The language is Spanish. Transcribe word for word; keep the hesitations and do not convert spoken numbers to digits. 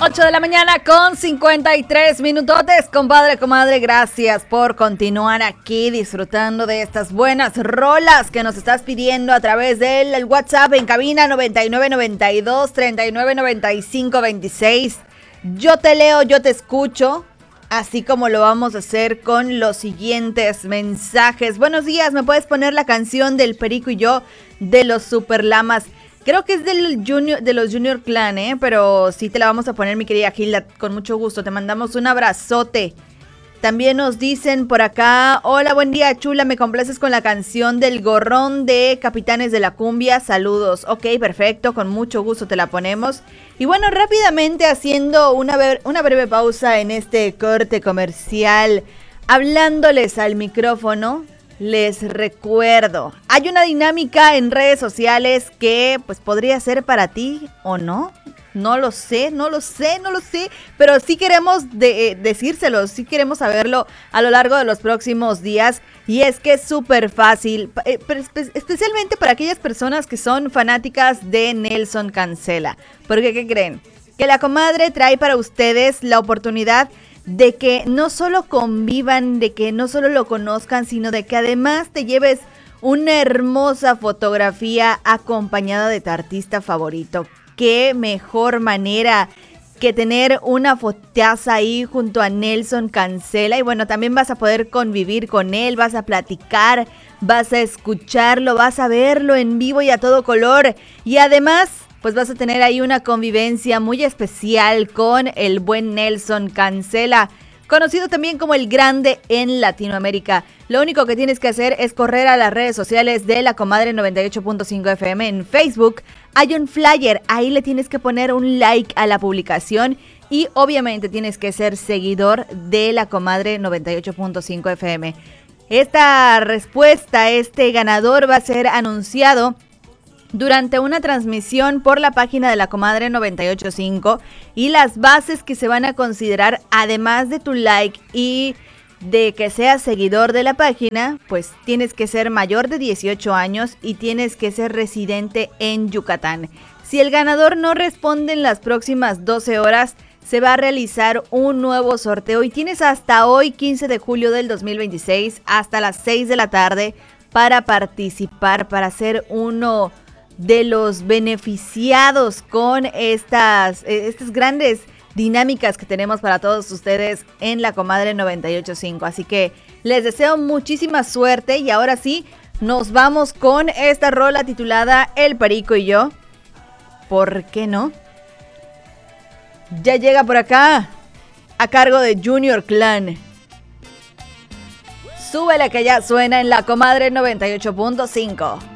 ocho de la mañana con cincuenta y tres minutotes, compadre, comadre, gracias por continuar aquí disfrutando de estas buenas rolas que nos estás pidiendo a través del WhatsApp en cabina noventa y nueve noventa y dos treinta y nueve noventa y cinco veintiséis. Yo te leo, yo te escucho, así como lo vamos a hacer con los siguientes mensajes. Buenos días, ¿me puedes poner la canción del Perico y yo de los Superlamas? Creo que es del junior, de los Junior Clan, ¿eh? Pero sí te la vamos a poner, mi querida Gilda, con mucho gusto. Te mandamos un abrazote. También nos dicen por acá, hola, buen día, chula, me complaces con la canción del Gorrón de Capitanes de la Cumbia, saludos. Ok, perfecto, con mucho gusto te la ponemos. Y bueno, rápidamente haciendo una, bre- una breve pausa en este corte comercial, hablándoles al micrófono. Les recuerdo, hay una dinámica en redes sociales que pues podría ser para ti o no, no lo sé, no lo sé, no lo sé, pero sí queremos de, eh, decírselo, sí queremos saberlo a lo largo de los próximos días y es que es súper fácil, eh, espe- especialmente para aquellas personas que son fanáticas de Nelson Cancela, porque ¿qué creen? Que la comadre trae para ustedes la oportunidad de que no solo convivan, de que no solo lo conozcan, sino de que además te lleves una hermosa fotografía acompañada de tu artista favorito. Qué mejor manera que tener una fotaza ahí junto a Nelson Cancela. Y bueno, también vas a poder convivir con él, vas a platicar, vas a escucharlo, vas a verlo en vivo y a todo color. Y además, pues vas a tener ahí una convivencia muy especial con el buen Nelson Cancela, conocido también como el Grande en Latinoamérica. Lo único que tienes que hacer es correr a las redes sociales de La Comadre noventa y ocho punto cinco F M en Facebook. Hay un flyer, ahí le tienes que poner un like a la publicación y obviamente tienes que ser seguidor de La Comadre noventa y ocho punto cinco F M. Esta respuesta, este ganador va a ser anunciado durante una transmisión por la página de La Comadre noventa y ocho punto cinco y las bases que se van a considerar, además de tu like y de que seas seguidor de la página, pues tienes que ser mayor de dieciocho años y tienes que ser residente en Yucatán. Si el ganador no responde en las próximas doce horas, se va a realizar un nuevo sorteo y tienes hasta hoy, quince de julio del dos mil veintiséis, hasta las seis de la tarde para participar, para ser uno de los beneficiados con estas, estas grandes dinámicas que tenemos para todos ustedes en La Comadre noventa y ocho punto cinco. Así que les deseo muchísima suerte y ahora sí, nos vamos con esta rola titulada El Perico y yo. ¿Por qué no? Ya llega por acá, a cargo de Junior Clan. Súbele que ya suena en La Comadre noventa y ocho punto cinco.